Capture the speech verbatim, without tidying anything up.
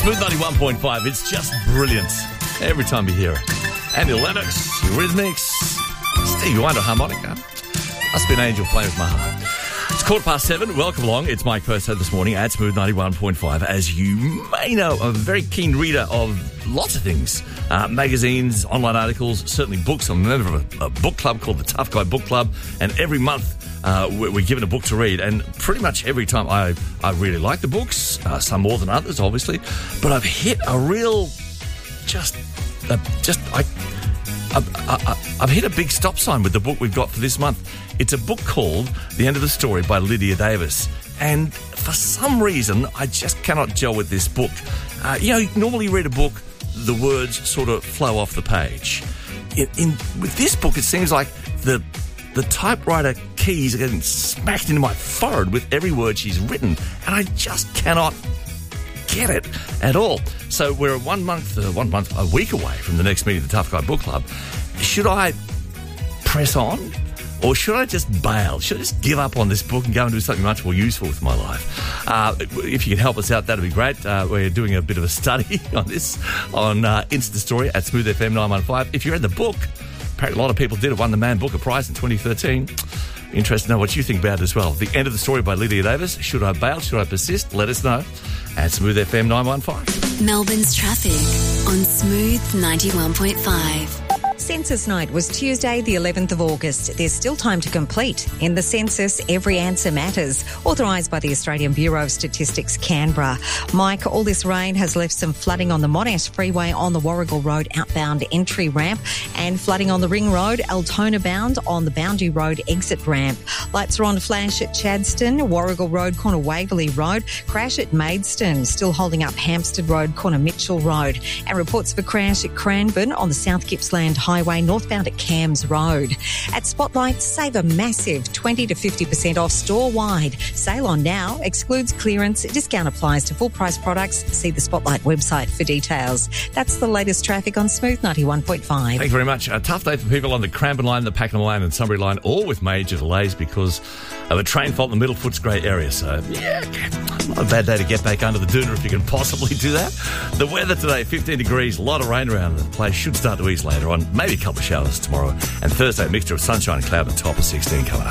Smooth ninety-one point five, it's just brilliant every time you hear it. Andy Lennox, Eurythmics, Stevie Wonder harmonica. Must be an angel playing with my heart. It's quarter past seven. Welcome along. It's Mike Purcell this morning at Smooth ninety-one point five. As you may know, I'm a very keen reader of lots of things. Uh, magazines, online articles, certainly books. I'm a member of a, a book club called the Tough Guy Book Club, and every month uh, we're, we're given a book to read. And pretty much every time I, I really like the books, uh, some more than others, obviously. But I've hit a real, just, uh, just, I... I've, I've hit a big stop sign with the book we've got for this month. It's a book called The End of the Story by Lydia Davis. And for some reason, I just cannot gel with this book. Uh, you know, you normally read a book, the words sort of flow off the page. In, in with this book, it seems like the the typewriter keys are getting smacked into my forehead with every word she's written. And I just cannot get it at all. So we're one month, uh, one month, a week away from the next meeting of the Tough Guy Book Club. Should I press on, or should I just bail? Should I just give up on this book and go and do something much more useful with my life? Uh, if you can help us out, that'd be great. Uh, we're doing a bit of a study on this on uh, Insta Story at Smooth F M nine one five. If you read the book, apparently a lot of people did. It won the Man Booker Prize in twenty thirteen. Interested to know what you think about it as well. The End of the Story by Lydia Davis. Should I bail? Should I persist? Let us know at Smooth F M nine one five. Melbourne's traffic on Smooth ninety-one point five. Census night was Tuesday, the eleventh of August. There's still time to complete. In the census, every answer matters. Authorised by the Australian Bureau of Statistics, Canberra. Mike, all this rain has left some flooding on the Monash Freeway on the Warrigal Road outbound entry ramp and flooding on the Ring Road, Altona bound on the Boundary Road exit ramp. Lights are on flash at Chadston, Warrigal Road, corner Waverley Road, crash at Maidstone, still holding up Hampstead Road, corner Mitchell Road, and reports for crash at Cranbourne on the South Gippsland Highway northbound at Cams Road. At Spotlight, save a massive twenty to fifty percent off store-wide. Sale on now, excludes clearance, discount applies to full-price products. See the Spotlight website for details. That's the latest traffic on Smooth ninety-one point five. Thank you very much. A tough day for people on the Cranbourne line, the Pakenham line and Sunbury line, all with major delays because of a train fault in the Middle Footscray area. So, yeah, not a bad day to get back under the doona if you can possibly do that. The weather today, fifteen degrees, a lot of rain around the place. Should start to ease later on. Maybe a couple of showers tomorrow. And Thursday, a mixture of sunshine and cloud and top of sixteen coming up.